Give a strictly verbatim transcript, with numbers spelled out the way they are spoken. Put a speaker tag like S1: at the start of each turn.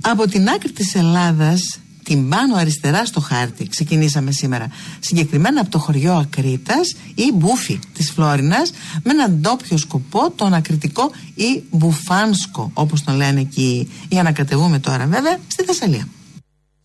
S1: Από την άκρη της Ελλάδας, την πάνω αριστερά στο χάρτη, ξεκινήσαμε σήμερα. Συγκεκριμένα από το χωριό Ακρίτας ή Μπούφι της Φλόρινας, με έναν ντόπιο σκοπό, τον Ακριτικό ή Μπουφάνσκο, όπως τον λένε εκεί, για να κατεβούμε τώρα βέβαια στη Θεσσαλία.